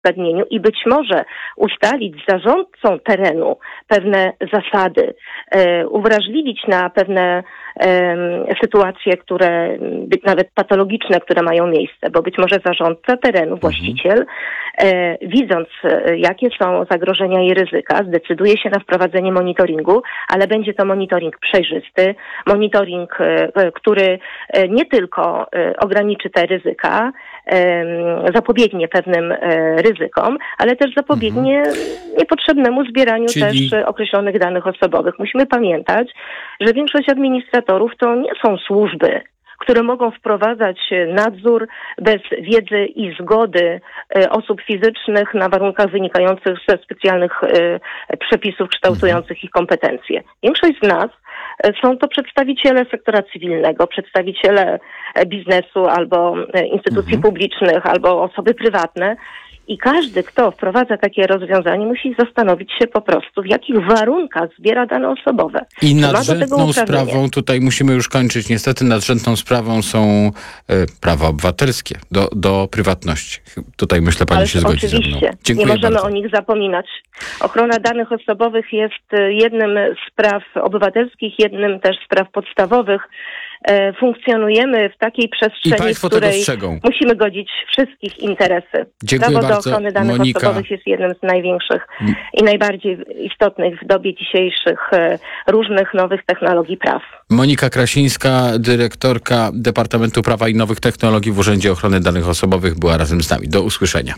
zagadnieniu i być może ustalić z zarządcą terenu pewne zasady, uwrażliwić na pewne sytuacje, które nawet patologiczne, które mają miejsce, bo być może zarządca terenu, właściciel, widząc jakie są zagrożenia i ryzyka, zdecyduje się na wprowadzenie monitoringu, ale będzie to monitoring przejrzysty, monitoring, który nie tylko ograniczy te ryzyka, zapobiegnie pewnym ryzykom, ale też zapobiegnie niepotrzebnemu zbieraniu też określonych danych osobowych. Musimy pamiętać, że większość administratorów to nie są służby, które mogą wprowadzać nadzór bez wiedzy i zgody osób fizycznych na warunkach wynikających ze specjalnych przepisów kształtujących ich kompetencje. Większość z nas są to przedstawiciele sektora cywilnego, przedstawiciele biznesu albo instytucji publicznych, albo osoby prywatne. I każdy, kto wprowadza takie rozwiązanie, musi zastanowić się po prostu, w jakich warunkach zbiera dane osobowe. I nadrzędną sprawą, tutaj musimy już kończyć, niestety nadrzędną sprawą są prawa obywatelskie do prywatności. Tutaj myślę, pani się zgodzi ze mną. Oczywiście, Dziękuję nie możemy bardzo. o nich zapominać. Ochrona danych osobowych jest jednym z praw obywatelskich, jednym też z praw podstawowych. Funkcjonujemy w takiej przestrzeni, w której musimy godzić wszystkich interesy. Dziękuję Prawo bardzo. do ochrony danych osobowych jest jednym z największych i najbardziej istotnych w dobie dzisiejszych różnych nowych technologii praw. Monika Krasińska, dyrektorka Departamentu Prawa i Nowych Technologii w Urzędzie Ochrony Danych Osobowych, była razem z nami. Do usłyszenia.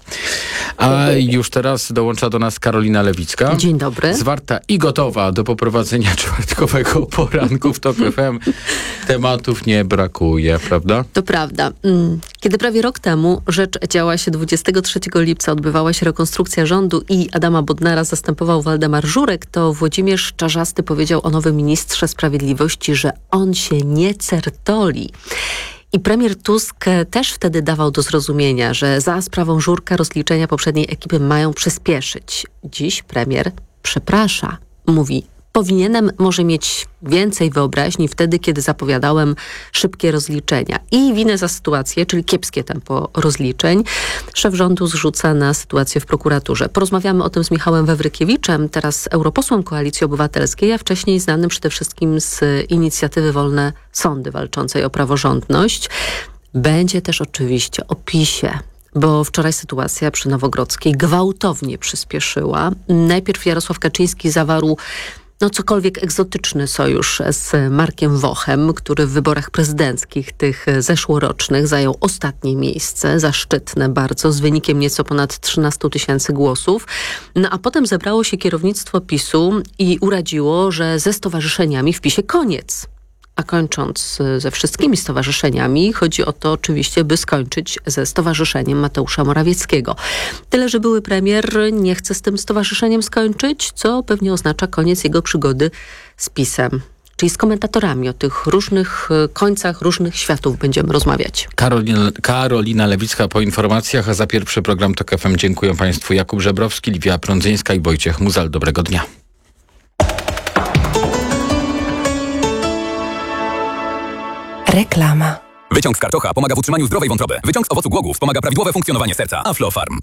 A już teraz dołącza do nas Karolina Lewicka. Dzień dobry. Zwarta i gotowa do poprowadzenia czwartkowego poranku w TOK FM. Tematów nie brakuje, prawda? To prawda. Kiedy prawie rok temu, rzecz działa się 23 lipca, odbywała się rekonstrukcja rządu i Adama Bodnara zastępował Waldemar Żurek, to Włodzimierz Czarzasty powiedział o nowym ministrze sprawiedliwości, że on się nie certoli. I premier Tusk też wtedy dawał do zrozumienia, że za sprawą Żurka rozliczenia poprzedniej ekipy mają przyspieszyć. Dziś premier przeprasza. Mówi: powinienem może mieć więcej wyobraźni wtedy, kiedy zapowiadałem szybkie rozliczenia. I winę za sytuację, czyli kiepskie tempo rozliczeń, szef rządu zrzuca na sytuację w prokuraturze. Porozmawiamy o tym z Michałem Wawrykiewiczem, teraz europosłem Koalicji Obywatelskiej, a wcześniej znanym przede wszystkim z inicjatywy Wolne Sądy walczącej o praworządność. Będzie też oczywiście o PiS-ie, bo wczoraj sytuacja przy Nowogrodzkiej gwałtownie przyspieszyła. Najpierw Jarosław Kaczyński zawarł cokolwiek egzotyczny sojusz z Markiem Wochem, który w wyborach prezydenckich tych zeszłorocznych zajął ostatnie miejsce, zaszczytne bardzo, z wynikiem nieco ponad 13 000 głosów. A potem zebrało się kierownictwo PiS-u i uradziło, że ze stowarzyszeniami w PiS-ie koniec. A kończąc ze wszystkimi stowarzyszeniami, chodzi o to oczywiście, by skończyć ze stowarzyszeniem Mateusza Morawieckiego. Tyle, że były premier nie chce z tym stowarzyszeniem skończyć, co pewnie oznacza koniec jego przygody z PiS-em. Czyli z komentatorami o tych różnych końcach, różnych światów będziemy rozmawiać. Karolina Lewicka po informacjach, a za pierwszy program TOK FM dziękuję Państwu Jakub Żebrowski, Liwia Prądzyńska i Wojciech Muzal. Dobrego dnia. Reklama. Wyciąg z karczocha pomaga w utrzymaniu zdrowej wątroby. Wyciąg z owocu głogów pomaga prawidłowe funkcjonowanie serca. Aflofarm.